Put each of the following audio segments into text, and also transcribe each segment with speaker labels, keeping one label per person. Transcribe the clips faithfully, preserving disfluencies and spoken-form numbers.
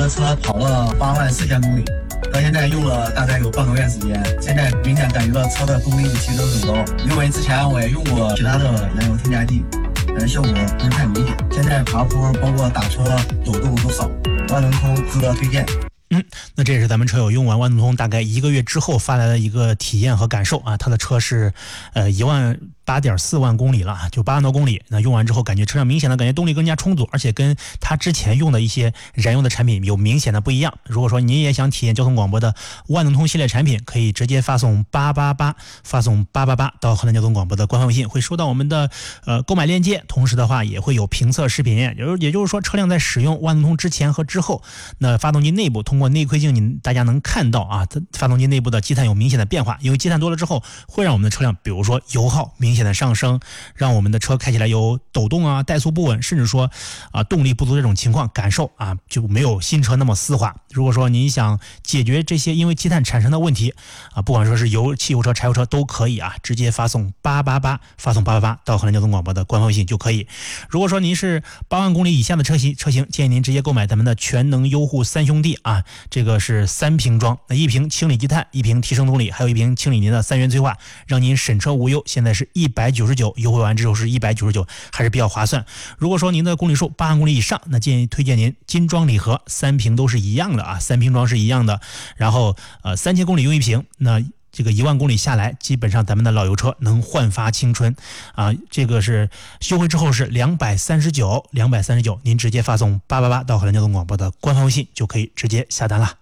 Speaker 1: 的车跑了八万四千公里，到现在用了大概有半个月时间，现在明显感觉到车的动力提升很高。因为之前我也用过其他的燃油添加剂，但是效果不是太明显。现在爬坡包括打车抖动都少，万能通值得推荐。
Speaker 2: 嗯，那这也是咱们车友用完万能通大概一个月之后发来的一个体验和感受啊。他的车是呃一万八点四万公里了，就八万多公里。那用完之后，感觉车辆明显的感觉动力更加充足，而且跟他之前用的一些燃油的产品有明显的不一样。如果说您也想体验交通广播的万能通系列产品，可以直接发送八八八，发送八八八到河南交通广播的官方微信，会收到我们的呃购买链接。同时的话，也会有评测视频，也就是也就是说，车辆在使用万能通之前和之后，那发动机内部通过内窥镜，你大家能看到啊，发动机内部的积碳有明显的变化。因为积碳多了之后，会让我们的车辆，比如说油耗明显的上升，让我们的车开起来有抖动啊、怠速不稳，甚至说啊动力不足这种情况，感受啊就没有新车那么丝滑。如果说您想解决这些因为积碳产生的问题啊，不管说是油汽油车、柴油车都可以啊，直接发送八八八，发送八八八到河南交通广播的官方微信就可以。如果说您是八万公里以下的车型，车型建议您直接购买咱们的全能优护三兄弟啊，这个是三瓶装，那一瓶清理积碳，一瓶提升动力，还有一瓶清理您的三元催化，让您审车无忧。现在是一百九十九，优惠完之后是一百九十九，还是比较划算。如果说您的公里数八万公里以上，那建议推荐您金装礼盒，三瓶都是一样的啊，三瓶装是一样的。然后呃三千公里用一瓶，那这个一万公里下来，基本上咱们的老油车能焕发青春啊！这个是优惠之后是两百三十九，两百三十九，您直接发送八八八到河南交通广播的官方微信就可以直接下单了。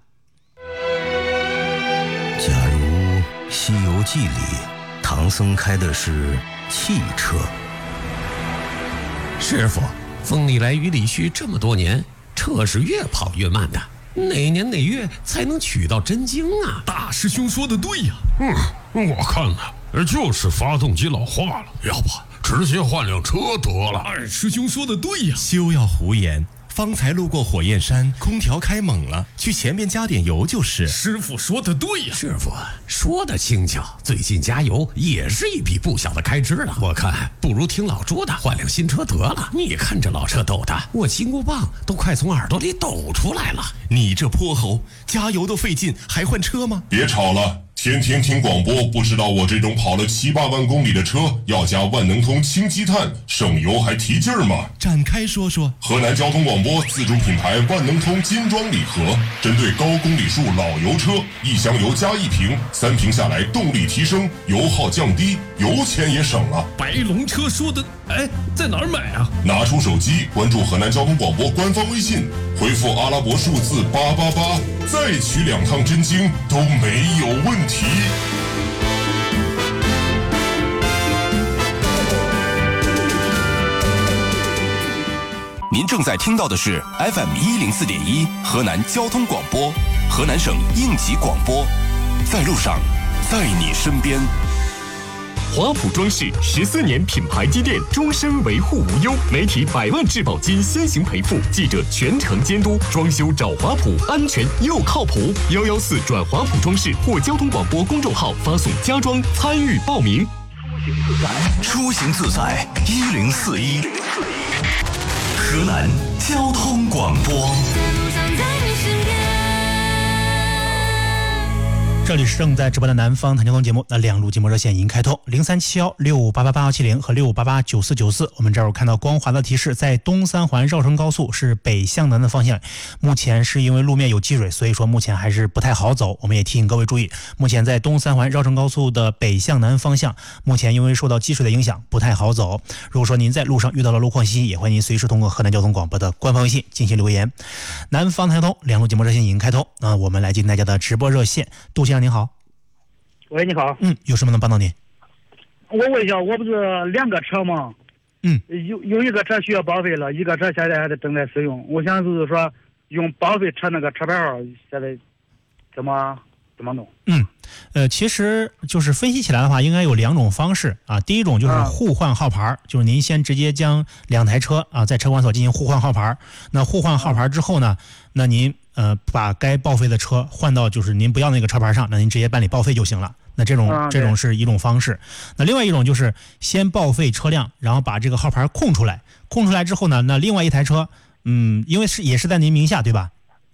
Speaker 3: 假如《西游记》里唐僧开的是汽车，
Speaker 4: 师傅，风里来雨里去这么多年，车是越跑越慢的，哪年哪月才能取到真经啊？
Speaker 5: 大师兄说的对呀、
Speaker 6: 啊、嗯，我看呢，就是发动机老化了，要不直接换辆车得了。
Speaker 5: 二师兄说的对呀，
Speaker 7: 休要胡言。方才路过火焰山，空调开猛了，去前面加点油就是。
Speaker 5: 师傅说的对呀，
Speaker 4: 师傅说的轻巧，最近加油也是一笔不小的开支了。我看不如听老朱的，换辆新车得了。你看这老车抖的，我金箍棒都快从耳朵里抖出来了。
Speaker 7: 你这泼猴，加油都费劲，还换车吗？
Speaker 8: 别吵了。天天听广播，不知道我这种跑了七八万公里的车要加万能通清积碳，省油还提劲儿吗？
Speaker 7: 展开说说。
Speaker 8: 河南交通广播自主品牌万能通金装礼盒，针对高公里数老油车，一箱油加一瓶，三瓶下来动力提升，油耗降低，油钱也省了。
Speaker 5: 白龙车说的，哎，在哪儿买啊？
Speaker 8: 拿出手机关注河南交通广播官方微信，回复阿拉伯数字八八八，再取两趟真经都没有问题。
Speaker 9: 您正在听到的是 F M 一零四点一河南交通广播，河南省应急广播，在路上，在你身边。
Speaker 10: 华普装饰十四年品牌积淀，终身维护无忧，媒体百万质保金先行赔付，记者全程监督，装修找华普，安全又靠谱。幺幺四转华普装饰或交通广播公众号发送家装参与报名。
Speaker 9: 出行自在一零四一，河南交通广播。
Speaker 2: 这里是正在直播的南方谈交通节目，那两路节目热线已经开通，零三七幺六五八八八幺七零和六五八八九四九四。我们这儿有看到光华的提示，在东三环绕城高速是北向南的方向，目前是因为路面有积水，所以说目前还是不太好走。我们也提醒各位注意，目前在东三环绕城高速的北向南方向，目前因为受到积水的影响，不太好走。如果说您在路上遇到了路况信息，也欢迎您随时通过河南交通广播的官方微信进行留言。南方谈交通两路节目热线已经开通，那我们来进大家的直播热线。杜先生您好。
Speaker 11: 喂，你好。
Speaker 2: 嗯，有什么能帮到您？
Speaker 11: 我问一下，我不是两个车吗？
Speaker 2: 嗯。
Speaker 11: 有有一个车需要报废了，一个车现在还在正在使用。我想就是说，用报废车那个车牌号，现在怎么怎么弄？
Speaker 2: 嗯，呃，其实就是分析起来的话，应该有两种方式啊。第一种就是互换号牌，啊、就是您先直接将两台车啊在车管所进行互换号牌。那互换号牌之后呢，那您呃把该报废的车换到就是您不要那个车牌上，那您直接办理报废就行了。那这种、啊、这种是一种方式。那另外一种就是先报废车辆，然后把这个号牌空出来，空出来之后呢，那另外一台车，嗯，因为是也是在您名下对吧？